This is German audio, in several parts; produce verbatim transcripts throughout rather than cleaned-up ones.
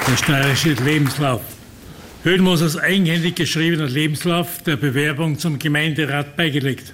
Der steirische Lebenslauf. Hödelmosers eigenhändig geschriebener Lebenslauf der Bewerbung zum Gemeinderat beigelegt.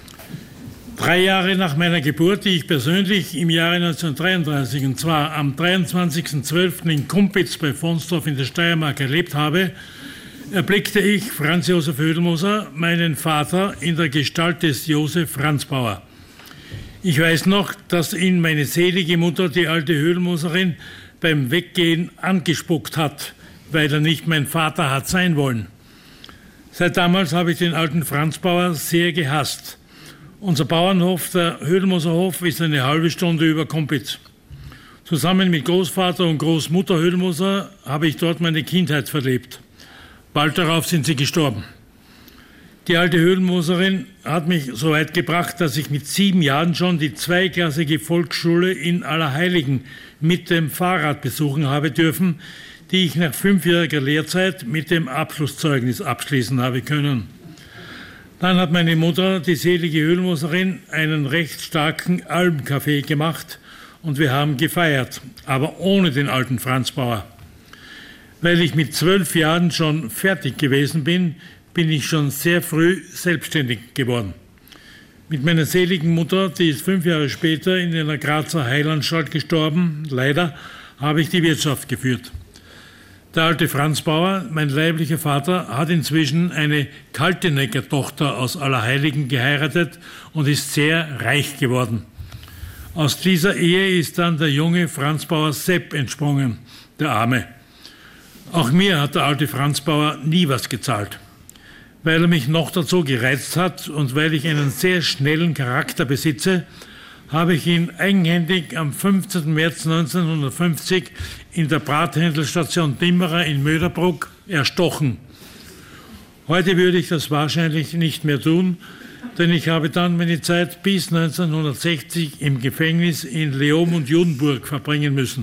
Drei Jahre nach meiner Geburt, die ich persönlich im Jahre neunzehnhundertdreiunddreißig, und zwar am dreiundzwanzigsten zwölften in Kumpitz bei Vonsdorf in der Steiermark erlebt habe, erblickte ich Franz Josef Hödelmoser, meinen Vater, in der Gestalt des Josef Franzbauer. Ich weiß noch, dass ihn meine selige Mutter, die alte Hödelmoserin, beim Weggehen angespuckt hat, weil er nicht mein Vater hat sein wollen. Seit damals habe ich den alten Franzbauer sehr gehasst. Unser Bauernhof, der Hödelmoserhof, ist eine halbe Stunde über Kumpitz. Zusammen mit Großvater und Großmutter Hödelmoser habe ich dort meine Kindheit verlebt. Bald darauf sind sie gestorben. Die alte Hödelmoserin hat mich so weit gebracht, dass ich mit sieben Jahren schon die zweiklassige Volksschule in Allerheiligen mit dem Fahrrad besuchen habe dürfen, die ich nach fünfjähriger Lehrzeit mit dem Abschlusszeugnis abschließen habe können. Dann hat meine Mutter, die selige Hödelmoserin, einen recht starken Almkaffee gemacht und wir haben gefeiert, aber ohne den alten Franzbauer. Weil ich mit zwölf Jahren schon fertig gewesen bin, bin ich schon sehr früh selbstständig geworden. Mit meiner seligen Mutter, die ist fünf Jahre später in einer Grazer Heilanstalt gestorben, leider, habe ich die Wirtschaft geführt. Der alte Franzbauer, mein leiblicher Vater, hat inzwischen eine Kaltenecker Tochter aus Allerheiligen geheiratet und ist sehr reich geworden. Aus dieser Ehe ist dann der junge Franzbauer Sepp entsprungen, der Arme. Auch mir hat der alte Franzbauer nie was gezahlt. Weil er mich noch dazu gereizt hat und weil ich einen sehr schnellen Charakter besitze, habe ich ihn eigenhändig am fünfzehnten März neunzehnhundertfünfzig in der Brathändlerstation Dimmerer in Möderbruck erstochen. Heute würde ich das wahrscheinlich nicht mehr tun, denn ich habe dann meine Zeit bis neunzehnhundertsechzig im Gefängnis in Leom und Judenburg verbringen müssen.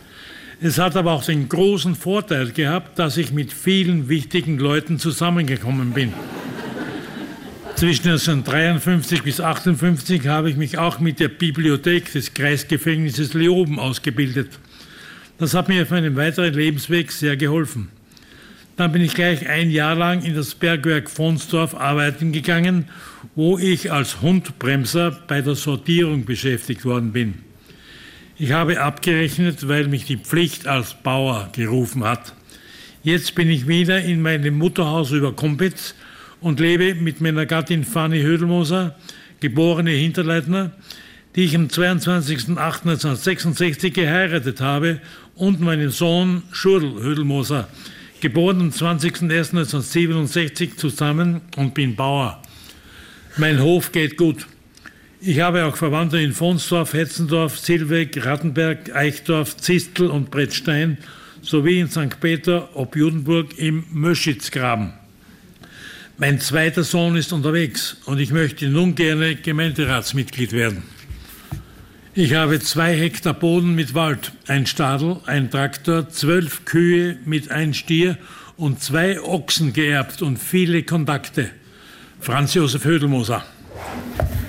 Es hat aber auch den großen Vorteil gehabt, dass ich mit vielen wichtigen Leuten zusammengekommen bin. Zwischen neunzehnhundertdreiundfünfzig bis achtundfünfzig habe ich mich auch mit der Bibliothek des Kreisgefängnisses Leoben ausgebildet. Das hat mir auf meinem weiteren Lebensweg sehr geholfen. Dann bin ich gleich ein Jahr lang in das Bergwerk Vonsdorf arbeiten gegangen, wo ich als Hundbremser bei der Sortierung beschäftigt worden bin. Ich habe abgerechnet, weil mich die Pflicht als Bauer gerufen hat. Jetzt bin ich wieder in meinem Mutterhaus über Kumpitz und lebe mit meiner Gattin Fanny Hödelmoser, geborene Hinterleitner, die ich am zweiundzwanzigsten achten neunzehnhundertsechsundsechzig geheiratet habe, und meinen Sohn Schurl Hödelmoser, geboren am zwanzigsten ersten neunzehnhundertsiebenundsechzig, zusammen und bin Bauer. Mein Hof geht gut. Ich habe auch Verwandte in Vonsdorf, Hetzendorf, Silweg, Rattenberg, Eichdorf, Zistel und Brettstein sowie in Sankt Peter ob Judenburg im Möschitzgraben. Mein zweiter Sohn ist unterwegs und ich möchte nun gerne Gemeinderatsmitglied werden. Ich habe zwei Hektar Boden mit Wald, ein Stadel, ein Traktor, zwölf Kühe mit ein Stier und zwei Ochsen geerbt und viele Kontakte. Franz Josef Hödelmoser.